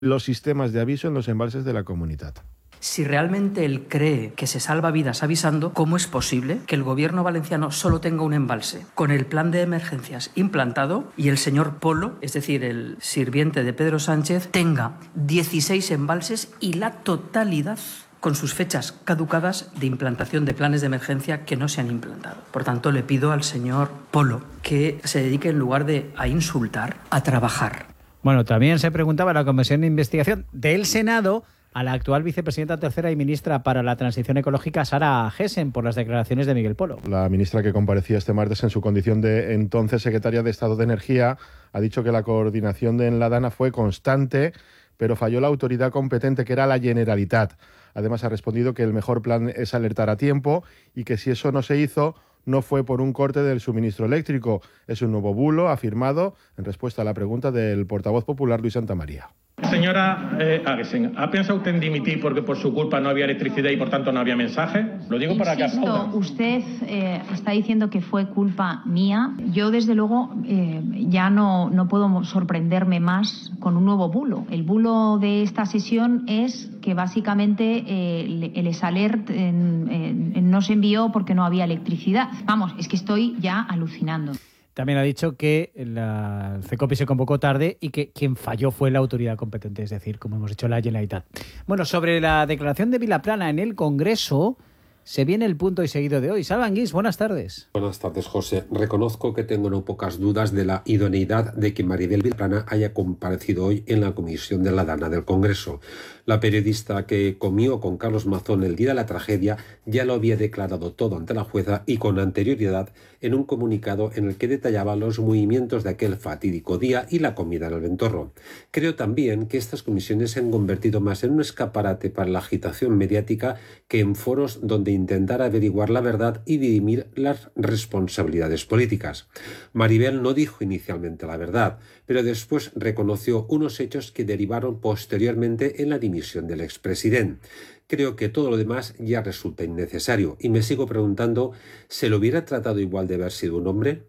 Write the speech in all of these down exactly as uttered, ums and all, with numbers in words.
los sistemas de aviso en los embalses de la comunidad. Si realmente él cree que se salva vidas avisando, ¿cómo es posible que el gobierno valenciano solo tenga un embalse con el plan de emergencias implantado y el señor Polo, es decir, el sirviente de Pedro Sánchez, tenga dieciséis embalses y la totalidad con sus fechas caducadas de implantación de planes de emergencia que no se han implantado? Por tanto, le pido al señor Polo que se dedique, en lugar de a insultar, a trabajar. Bueno, también se preguntaba en la Comisión de Investigación del Senado a la actual vicepresidenta tercera y ministra para la Transición Ecológica, Sara Gessen, por las declaraciones de Miguel Polo. La ministra, que comparecía este martes en su condición de entonces secretaria de Estado de Energía, ha dicho que la coordinación de en la Dana fue constante, pero falló la autoridad competente, que era la Generalitat. Además, ha respondido que el mejor plan es alertar a tiempo y que si eso no se hizo, no fue por un corte del suministro eléctrico. Es un nuevo bulo, ha afirmado, en respuesta a la pregunta del portavoz popular Luis Santamaría. Señora eh, Aguesen, ¿ha pensado usted en dimitir porque por su culpa no había electricidad y por tanto no había mensaje? Lo digo para que aplaudan. Usted eh, está diciendo que fue culpa mía. Yo, desde luego, eh, ya no, no puedo sorprenderme más con un nuevo bulo. El bulo de esta sesión es que básicamente eh, el ESALERT eh, eh, no se envió porque no había electricidad. Vamos, es que estoy ya alucinando. También ha dicho que la CECOPI se convocó tarde y que quien falló fue la autoridad competente, es decir, como hemos dicho, la Generalitat. Bueno, sobre la declaración de Vilaplana en el Congreso, se viene el punto y seguido de hoy. Salva Anguís, buenas tardes. Buenas tardes, José. Reconozco que tengo no pocas dudas de la idoneidad de que Maribel Vilaplana haya comparecido hoy en la comisión de la Dana del Congreso. La periodista que comió con Carlos Mazón el día de la tragedia ya lo había declarado todo ante la jueza y con anterioridad en un comunicado en el que detallaba los movimientos de aquel fatídico día y la comida en el Ventorro. Creo también que estas comisiones se han convertido más en un escaparate para la agitación mediática que en foros donde intentar averiguar la verdad y dirimir las responsabilidades políticas. Maribel no dijo inicialmente la verdad, pero después reconoció unos hechos que derivaron posteriormente en la dimisión del expresidente. Creo que todo lo demás ya resulta innecesario y me sigo preguntando, ¿se lo hubiera tratado igual de haber sido un hombre?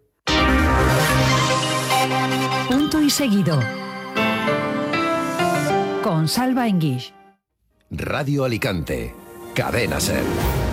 Punto y seguido. Con Salva Anguís. Radio Alicante. Cadena SER.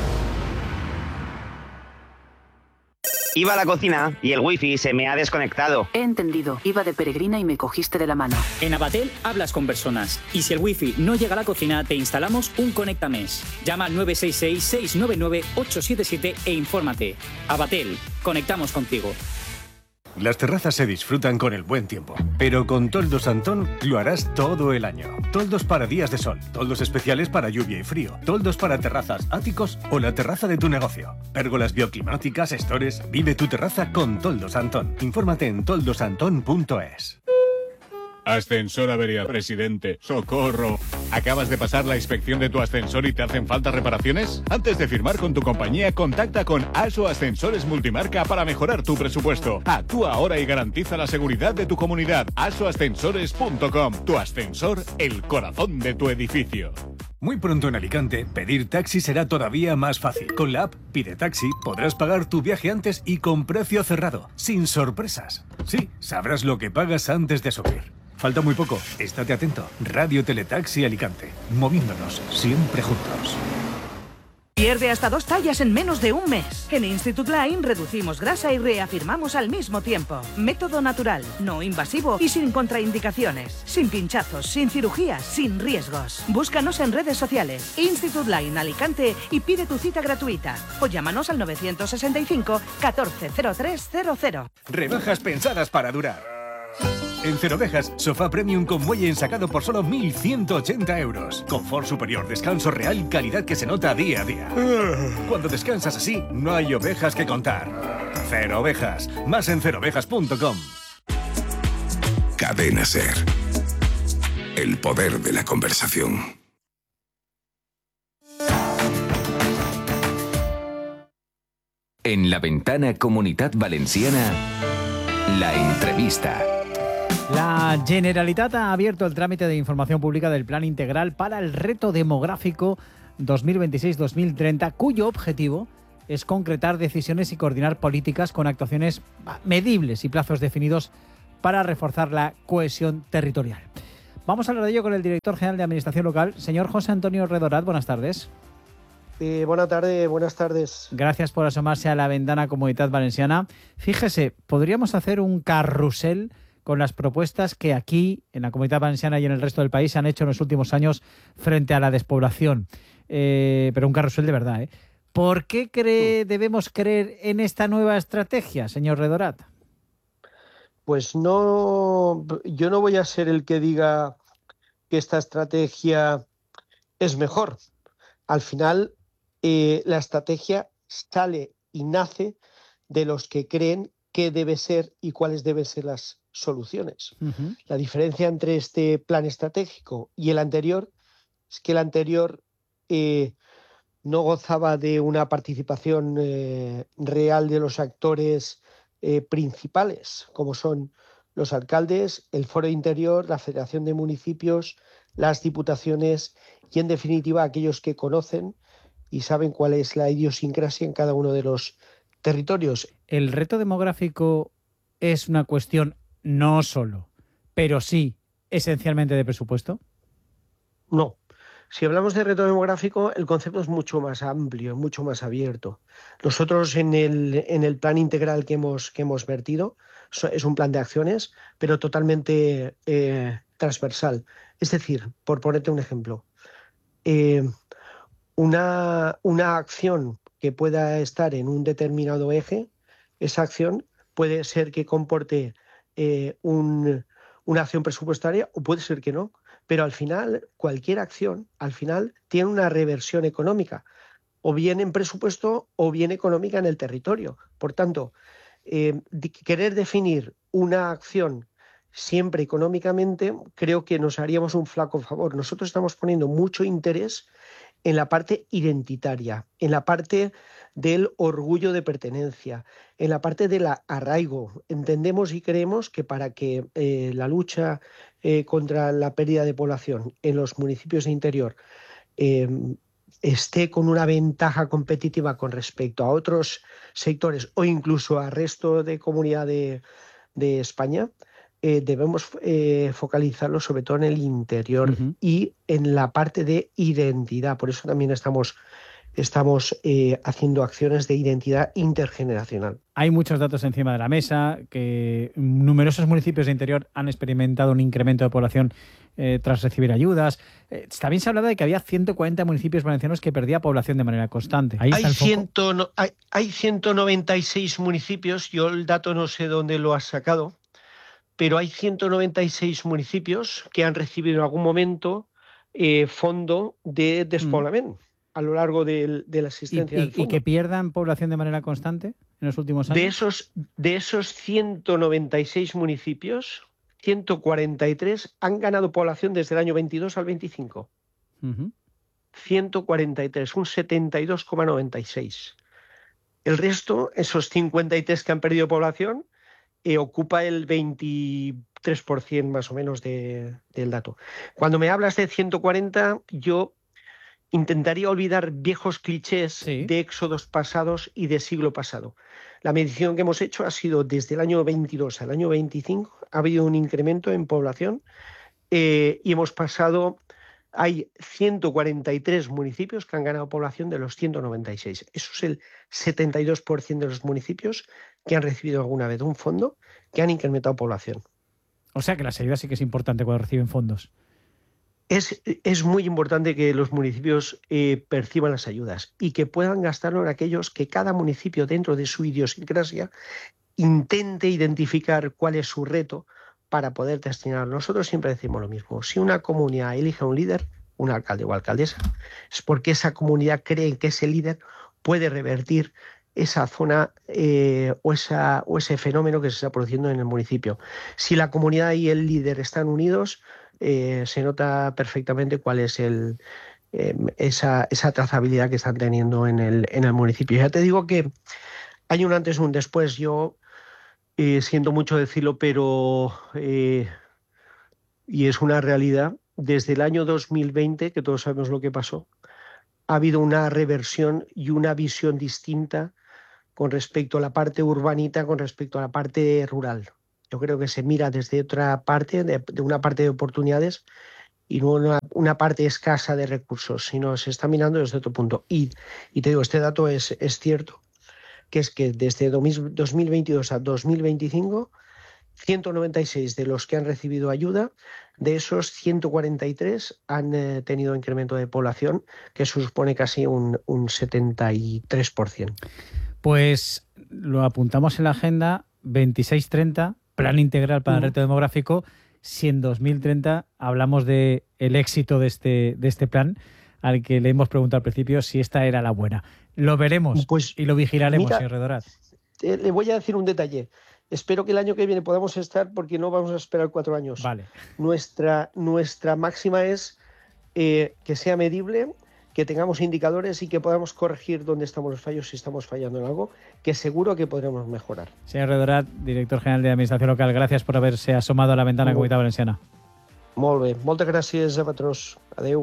Iba a la cocina y el wifi se me ha desconectado. He entendido. Iba de peregrina y me cogiste de la mano. En Abatel hablas con personas. Y si el wifi no llega a la cocina, te instalamos un ConectaMesh. Llama al nueve seis seis, seis nueve nueve, ocho siete siete e infórmate. Abatel, conectamos contigo. Las terrazas se disfrutan con el buen tiempo, pero con Toldos Antón lo harás todo el año. Toldos para días de sol, toldos especiales para lluvia y frío, toldos para terrazas, áticos o la terraza de tu negocio. Pérgolas bioclimáticas, stores, vive tu terraza con Toldos Antón. Infórmate en toldos antón punto es. Ascensor avería, presidente. ¡Socorro! ¿Acabas de pasar la inspección de tu ascensor y te hacen falta reparaciones? Antes de firmar con tu compañía, contacta con ASO Ascensores Multimarca para mejorar tu presupuesto. Actúa ahora y garantiza la seguridad de tu comunidad. aso ascensores punto com. Tu ascensor, el corazón de tu edificio. Muy pronto en Alicante, pedir taxi será todavía más fácil. Con la app Pide Taxi podrás pagar tu viaje antes y con precio cerrado, sin sorpresas. Sí, sabrás lo que pagas antes de subir. Falta muy poco, estate atento. Radio Teletaxi Alicante, moviéndonos siempre juntos. Pierde hasta dos tallas en menos de un mes. En Institut Line reducimos grasa y reafirmamos al mismo tiempo. Método natural, no invasivo y sin contraindicaciones. Sin pinchazos, sin cirugías, sin riesgos. Búscanos en redes sociales. Institut Line Alicante y pide tu cita gratuita. O llámanos al nueve seis cinco, catorce cero tres cero cero. Rebajas pensadas para durar. En Cerovejas, sofá premium con muelle ensacado por solo mil ciento ochenta euros. Confort superior, descanso real, calidad que se nota día a día. Cuando descansas así, no hay ovejas que contar. Cero Ovejas, más en cero ovejas punto com. Cadena SER. El poder de la conversación. En la ventana Comunitat Valenciana, la entrevista. La Generalitat ha abierto el trámite de información pública del Plan Integral para el Reto Demográfico dos mil veintiséis dos mil treinta, cuyo objetivo es concretar decisiones y coordinar políticas con actuaciones medibles y plazos definidos para reforzar la cohesión territorial. Vamos a hablar de ello con el director general de Administración Local, señor José Antonio Redorat. Buenas tardes. Eh, buenas tardes, buenas tardes. Gracias por asomarse a la ventana Comunitat Valenciana. Fíjese, podríamos hacer un carrusel con las propuestas que aquí, en la Comunidad Valenciana y en el resto del país, se han hecho en los últimos años frente a la despoblación. Eh, pero un carrusel de verdad, ¿eh? ¿Por qué cree, debemos creer en esta nueva estrategia, señor Redorat? Pues no, yo no voy a ser el que diga que esta estrategia es mejor. Al final, eh, la estrategia sale y nace de los que creen qué debe ser y cuáles deben ser las soluciones. Uh-huh. La diferencia entre este plan estratégico y el anterior es que el anterior eh, no gozaba de una participación eh, real de los actores eh, principales, como son los alcaldes, el Foro Interior, la Federación de Municipios, las diputaciones y, en definitiva, aquellos que conocen y saben cuál es la idiosincrasia en cada uno de los territorios. ¿El reto demográfico es una cuestión no solo, pero sí esencialmente de presupuesto? No. Si hablamos de reto demográfico, el concepto es mucho más amplio, mucho más abierto. Nosotros en el, en el plan integral que hemos, que hemos vertido, es un plan de acciones, pero totalmente eh, transversal. Es decir, por ponerte un ejemplo, eh, una, una acción que pueda estar en un determinado eje, esa acción puede ser que comporte eh, un, una acción presupuestaria o puede ser que no, pero al final cualquier acción al final tiene una reversión económica, o bien en presupuesto o bien económica en el territorio. Por tanto, eh, de querer definir una acción siempre económicamente, creo que nos haríamos un flaco favor. Nosotros estamos poniendo mucho interés en la parte identitaria, en la parte del orgullo de pertenencia, en la parte del arraigo. Entendemos y creemos que para que eh, la lucha eh, contra la pérdida de población en los municipios de interior eh, esté con una ventaja competitiva con respecto a otros sectores o incluso al resto de comunidad de, de España, Eh, debemos eh, focalizarlo sobre todo en el interior uh-huh. y en la parte de identidad. Por eso también estamos, estamos eh, haciendo acciones de identidad intergeneracional. Hay muchos datos encima de la mesa, que numerosos municipios de interior han experimentado un incremento de población eh, tras recibir ayudas. Eh, también se ha hablado de que había ciento cuarenta municipios valencianos que perdía población de manera constante. Ahí hay, ciento, no, hay, hay ciento noventa y seis municipios, yo el dato no sé dónde lo has sacado, pero hay ciento noventa y seis municipios que han recibido en algún momento eh, fondo de despoblamiento mm. a lo largo de, de la existencia ¿Y, y, del fondo. ¿Y que pierdan población de manera constante en los últimos años? De esos, de esos ciento noventa y seis municipios, ciento cuarenta y tres han ganado población desde el año veintidós al veinticinco. Uh-huh. ciento cuarenta y tres, un setenta y dos coma noventa y seis. El resto, esos cincuenta y tres que han perdido población, Eh, ocupa el veintitrés por ciento más o menos de, del dato. Cuando me hablas de ciento cuarenta, yo intentaría olvidar viejos clichés sí. de éxodos pasados y de siglo pasado. La medición que hemos hecho ha sido desde el año veintidós al año veinticinco, ha habido un incremento en población eh, y hemos pasado, hay ciento cuarenta y tres municipios que han ganado población de los ciento noventa y seis. Eso es el setenta y dos por ciento de los municipios que han recibido alguna vez un fondo, que han incrementado población. O sea que las ayudas sí que es importante cuando reciben fondos. Es, es muy importante que los municipios eh, perciban las ayudas y que puedan gastarlo en aquellos que cada municipio, dentro de su idiosincrasia, intente identificar cuál es su reto para poder destinarlo. Nosotros siempre decimos lo mismo. Si una comunidad elige a un líder, un alcalde o alcaldesa, es porque esa comunidad cree que ese líder puede revertir esa zona eh, o, esa, o ese fenómeno que se está produciendo en el municipio. Si la comunidad y el líder están unidos, eh, se nota perfectamente cuál es el, eh, esa, esa trazabilidad que están teniendo en el, en el municipio. Ya te digo que hay un antes y un después. Yo eh, siento mucho decirlo, pero eh, y es una realidad. Desde el año dos mil veinte, que todos sabemos lo que pasó, ha habido una reversión y una visión distinta con respecto a la parte urbanita, con respecto a la parte rural. Yo creo que se mira desde otra parte, de, de una parte de oportunidades y no una, una parte escasa de recursos, sino se está mirando desde otro punto. Y, y te digo, este dato es, es cierto, que es que desde dos mil veintidós a dos mil veinticinco, ciento noventa y seis de los que han recibido ayuda, de esos ciento cuarenta y tres han eh, tenido incremento de población, que eso supone casi un, un setenta y tres por ciento. Pues lo apuntamos en la agenda, veintiséis treinta, plan integral para el reto demográfico. Si en dos mil treinta hablamos del éxito de este, de este plan, al que le hemos preguntado al principio si esta era la buena. Lo veremos pues, y lo vigilaremos, mira, señor Redorat. Eh, le voy a decir un detalle. Espero que el año que viene podamos estar, porque no vamos a esperar cuatro años. Vale. Nuestra, nuestra máxima es eh, que sea medible, que tengamos indicadores y que podamos corregir dónde estamos los fallos, si estamos fallando en algo, que seguro que podremos mejorar. Señor Redorat, director general de Administración Local, gracias por haberse asomado a la ventana de Comunitat Valenciana. Molt bé. Moltes gràcies a vosaltres. Adeu.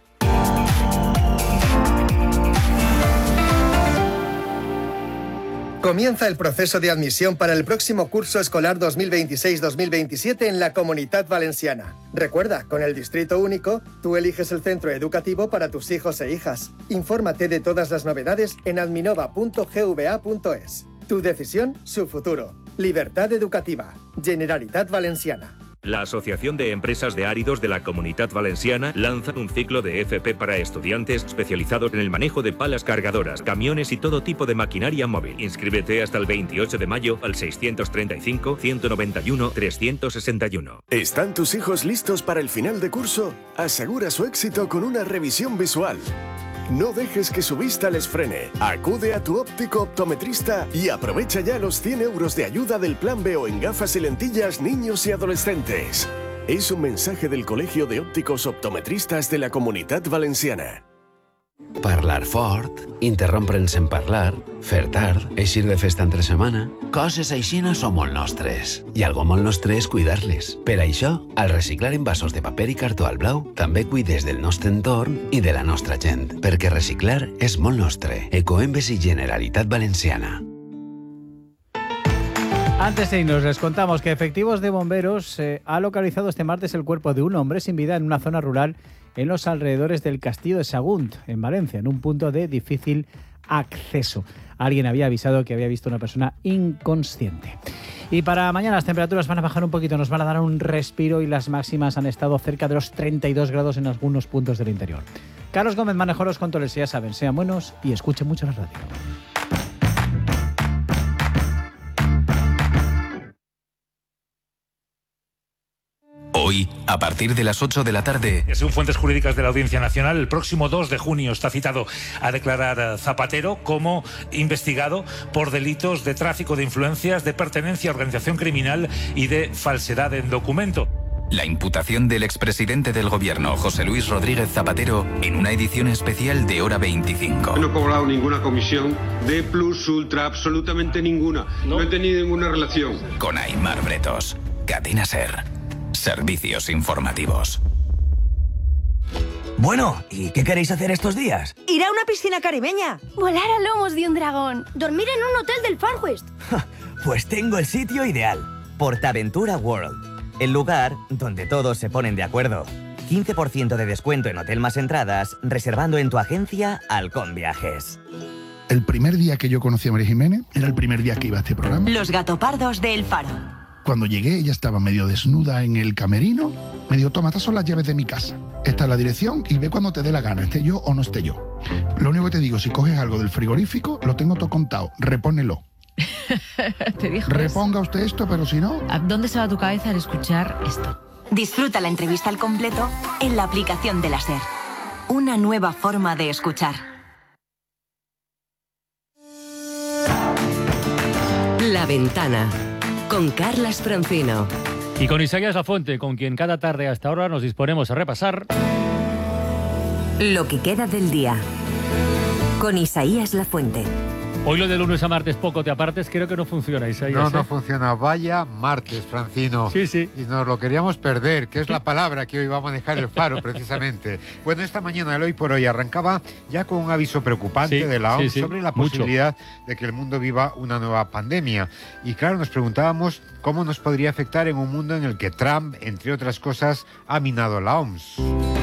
Comienza el proceso de admisión para el próximo curso escolar dos mil veintiséis dos mil veintisiete en la Comunitat Valenciana. Recuerda, con el Distrito Único, tú eliges el centro educativo para tus hijos e hijas. Infórmate de todas las novedades en adminova punto gva punto es. Tu decisión, su futuro. Libertad educativa. Generalitat Valenciana. La Asociación de Empresas de Áridos de la Comunitat Valenciana lanza un ciclo de F P para estudiantes especializados en el manejo de palas cargadoras, camiones y todo tipo de maquinaria móvil. Inscríbete hasta el veintiocho de mayo al seiscientos treinta y cinco, ciento noventa y uno, trescientos sesenta y uno. ¿Están tus hijos listos para el final de curso? Asegura su éxito con una revisión visual. No dejes que su vista les frene. Acude a tu óptico optometrista y aprovecha ya los cien euros de ayuda del Plan B O en gafas y lentillas niños y adolescentes. Es un mensaje del Colegio de Ópticos Optometristas de la Comunitat Valenciana. Parlar fort, interrompre'ns en parlar, fer tard, eixir de festa entre setmana... Coses aixina són molt nostres. I algo molt nostre és cuidar-les. Per això, al reciclar envasos de paper i cartó al blau, també cuides del nostre entorn i de la nostra gent. Perquè reciclar és molt nostre. Ecoembes i Generalitat Valenciana. Antes de irnos, les contamos que efectivos de bomberos eh, ha localizado este martes el cuerpo de un hombre sin vida en una zona rural en los alrededores del Castillo de Sagunt, en Valencia, en un punto de difícil acceso. Alguien había avisado que había visto una persona inconsciente. Y para mañana las temperaturas van a bajar un poquito, nos van a dar un respiro y las máximas han estado cerca de los treinta y dos grados en algunos puntos del interior. Carlos Gómez manejó los controles, ya saben, sean buenos y escuchen mucho la radio. Hoy, a partir de las ocho de la tarde... Según fuentes jurídicas de la Audiencia Nacional, el próximo dos de junio está citado a declarar Zapatero como investigado por delitos de tráfico de influencias, de pertenencia a organización criminal y de falsedad en documento. La imputación del expresidente del gobierno, José Luis Rodríguez Zapatero, en una edición especial de Hora veinticinco. No he cobrado ninguna comisión de plus ultra, absolutamente ninguna. No, no he tenido ninguna relación. Con Aimar Bretos, Cadena SER. Servicios informativos. Bueno, ¿y qué queréis hacer estos días? Ir a una piscina caribeña. Volar a lomos de un dragón. Dormir en un hotel del Far West. Pues tengo el sitio ideal. Portaventura World. El lugar donde todos se ponen de acuerdo. quince por ciento de descuento en hotel más entradas, reservando en tu agencia Halcón Viajes. El primer día que yo conocí a María Jiménez era el primer día que iba a este programa. Los gatopardos de El Faro. Cuando llegué, ella estaba medio desnuda en el camerino. Me dijo, toma, estas son las llaves de mi casa. Esta es la dirección y ve cuando te dé la gana, esté yo o no esté yo. Lo único que te digo, si coges algo del frigorífico, lo tengo todo contado, repónelo. ¿Te dijo Reponga eso? Usted esto, pero si no... ¿A dónde se va tu cabeza al escuchar esto? Disfruta la entrevista al completo en la aplicación de la SER. Una nueva forma de escuchar. La Ventana, con Carlas Francino. Y con Isaías Lafuente, con quien cada tarde hasta ahora nos disponemos a repasar... Lo que queda del día. Con Isaías Lafuente. Hoy lo de lunes a martes poco te apartes, creo que no funciona, Isaías. No, ¿eh? no funciona. Vaya martes, Francino. Sí, sí. Y nos lo queríamos perder, que es la palabra que hoy va a manejar el Faro, precisamente. Bueno, esta mañana el Hoy por Hoy arrancaba ya con un aviso preocupante Sí, de la O M S sí, sí, sobre la mucho. posibilidad de que el mundo viva una nueva pandemia. Y claro, nos preguntábamos cómo nos podría afectar en un mundo en el que Trump, entre otras cosas, ha minado la O M S.